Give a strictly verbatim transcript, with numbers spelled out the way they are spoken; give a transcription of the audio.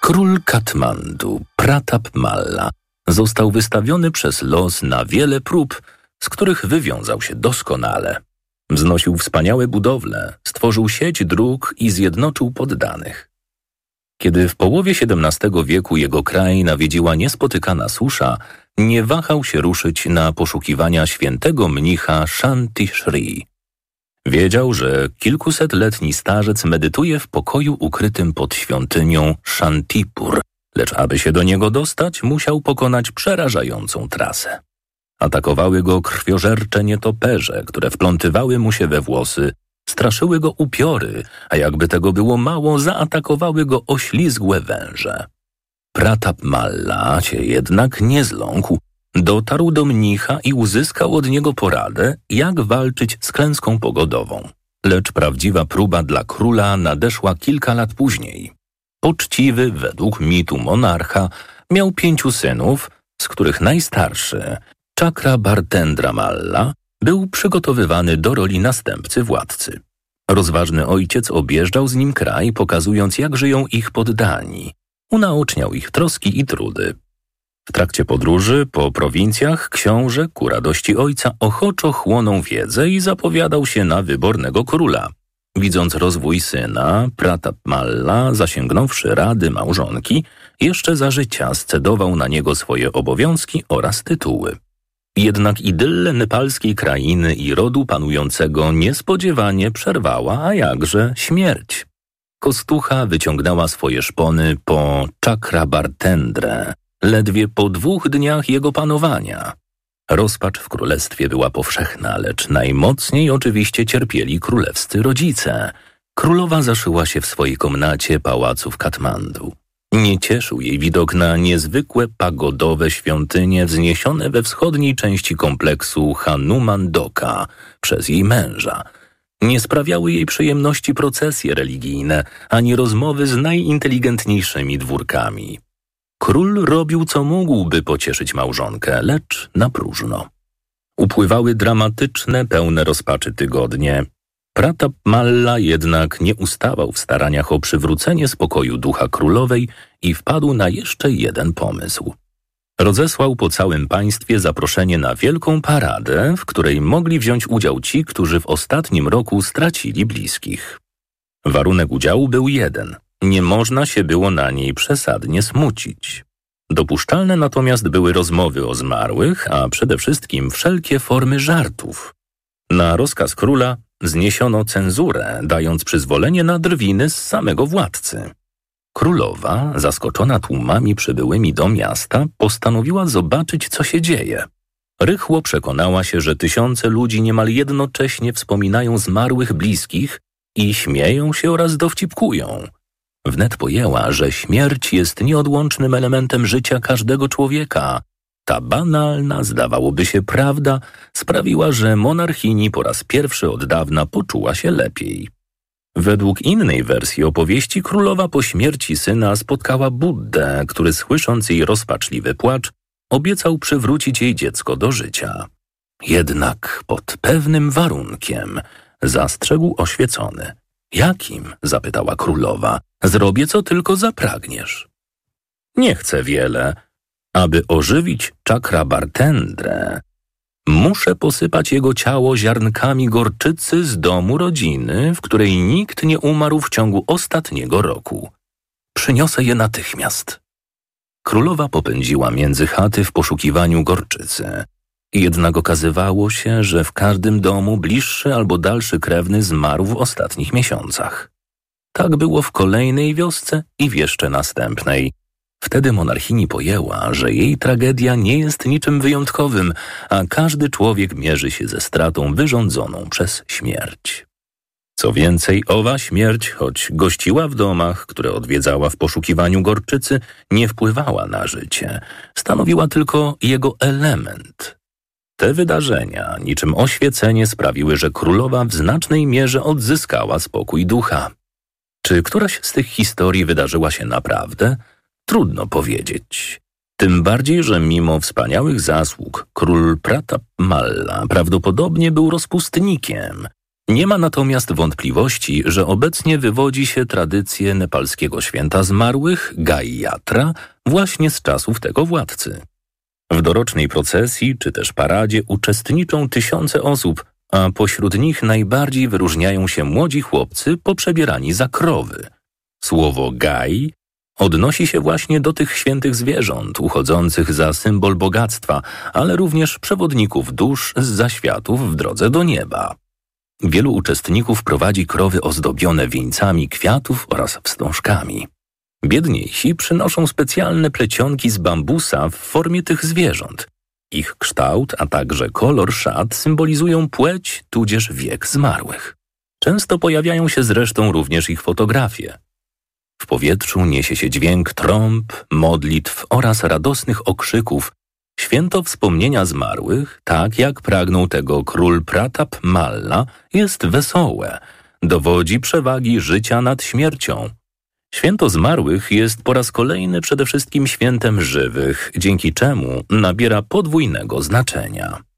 Król Katmandu, Pratap Malla, został wystawiony przez los na wiele prób, z których wywiązał się doskonale. Wznosił wspaniałe budowle, stworzył sieć dróg i zjednoczył poddanych. Kiedy w połowie siedemnastego wieku jego kraj nawiedziła niespotykana susza, nie wahał się ruszyć na poszukiwania świętego mnicha Shanti Shri. Wiedział, że kilkusetletni starzec medytuje w pokoju ukrytym pod świątynią Shantipur, lecz aby się do niego dostać, musiał pokonać przerażającą trasę. Atakowały go krwiożercze nietoperze, które wplątywały mu się we włosy, straszyły go upiory, a jakby tego było mało, zaatakowały go oślizgłe węże. Pratap Malla się jednak nie zląkł, dotarł do mnicha i uzyskał od niego poradę, jak walczyć z klęską pogodową. Lecz prawdziwa próba dla króla nadeszła kilka lat później. Poczciwy, według mitu monarcha, miał pięciu synów, z których najstarszy, Chakrabartendra Malla, był przygotowywany do roli następcy władcy. Rozważny ojciec objeżdżał z nim kraj, pokazując, jak żyją ich poddani. Unaoczniał ich troski i trudy. W trakcie podróży po prowincjach książę, ku radości ojca, ochoczo chłonął wiedzę i zapowiadał się na wybornego króla. Widząc rozwój syna, Pratap Malla, zasięgnąwszy rady małżonki, jeszcze za życia scedował na niego swoje obowiązki oraz tytuły. Jednak idylle nepalskiej krainy i rodu panującego niespodziewanie przerwała, a jakże śmierć. Kostucha wyciągnęła swoje szpony po Chakrabartendrę, ledwie po dwóch dniach jego panowania. Rozpacz w królestwie była powszechna, lecz najmocniej oczywiście cierpieli królewscy rodzice. Królowa zaszyła się w swojej komnacie pałacu w Katmandu. Nie cieszył jej widok na niezwykłe pagodowe świątynie wzniesione we wschodniej części kompleksu Hanuman Doka przez jej męża. Nie sprawiały jej przyjemności procesje religijne, ani rozmowy z najinteligentniejszymi dwórkami. Król robił co mógł, by pocieszyć małżonkę, lecz na próżno. Upływały dramatyczne, pełne rozpaczy tygodnie. Pratap Malla jednak nie ustawał w staraniach o przywrócenie spokoju ducha królowej i wpadł na jeszcze jeden pomysł. Rozesłał po całym państwie zaproszenie na wielką paradę, w której mogli wziąć udział ci, którzy w ostatnim roku stracili bliskich. Warunek udziału był jeden – nie można się było na niej przesadnie smucić. Dopuszczalne natomiast były rozmowy o zmarłych, a przede wszystkim wszelkie formy żartów. Na rozkaz króla zniesiono cenzurę, dając przyzwolenie na drwiny z samego władcy. Królowa, zaskoczona tłumami przybyłymi do miasta, postanowiła zobaczyć, co się dzieje. Rychło przekonała się, że tysiące ludzi niemal jednocześnie wspominają zmarłych bliskich i śmieją się oraz dowcipkują. Wnet pojęła, że śmierć jest nieodłącznym elementem życia każdego człowieka. Ta banalna, zdawałoby się, prawda sprawiła, że monarchini po raz pierwszy od dawna poczuła się lepiej. Według innej wersji opowieści królowa po śmierci syna spotkała Buddę, który słysząc jej rozpaczliwy płacz, obiecał przywrócić jej dziecko do życia. Jednak pod pewnym warunkiem, zastrzegł oświecony. Jakim? Zapytała królowa. Zrobię, co tylko zapragniesz. Nie chcę wiele. Aby ożywić Chakrabartendrę, muszę posypać jego ciało ziarnkami gorczycy z domu rodziny, w której nikt nie umarł w ciągu ostatniego roku. Przyniosę je natychmiast. Królowa popędziła między chaty w poszukiwaniu gorczycy. Jednak okazywało się, że w każdym domu bliższy albo dalszy krewny zmarł w ostatnich miesiącach. Tak było w kolejnej wiosce i w jeszcze następnej. Wtedy monarchini pojęła, że jej tragedia nie jest niczym wyjątkowym, a każdy człowiek mierzy się ze stratą wyrządzoną przez śmierć. Co więcej, owa śmierć, choć gościła w domach, które odwiedzała w poszukiwaniu gorczycy, nie wpływała na życie. Stanowiła tylko jego element. Te wydarzenia, niczym oświecenie, sprawiły, że królowa w znacznej mierze odzyskała spokój ducha. Czy któraś z tych historii wydarzyła się naprawdę? Trudno powiedzieć. Tym bardziej, że mimo wspaniałych zasług król Pratap Malla prawdopodobnie był rozpustnikiem Nie ma natomiast wątpliwości, że obecnie wywodzi się tradycję nepalskiego święta zmarłych, Gai Jatra, właśnie z czasów tego władcy. W dorocznej procesji czy też paradzie uczestniczą tysiące osób, a pośród nich najbardziej wyróżniają się młodzi chłopcy poprzebierani za krowy. Słowo Gai odnosi się właśnie do tych świętych zwierząt uchodzących za symbol bogactwa, ale również przewodników dusz z zaświatów w drodze do nieba. Wielu uczestników prowadzi krowy ozdobione wieńcami kwiatów oraz wstążkami. Biedniejsi przynoszą specjalne plecionki z bambusa w formie tych zwierząt. Ich kształt, a także kolor szat symbolizują płeć tudzież wiek zmarłych. Często pojawiają się zresztą również ich fotografie. W powietrzu niesie się dźwięk trąb, modlitw oraz radosnych okrzyków. Święto wspomnienia zmarłych, tak jak pragnął tego król Pratap Malla, jest wesołe, dowodzi przewagi życia nad śmiercią. Święto zmarłych jest po raz kolejny przede wszystkim świętem żywych, dzięki czemu nabiera podwójnego znaczenia.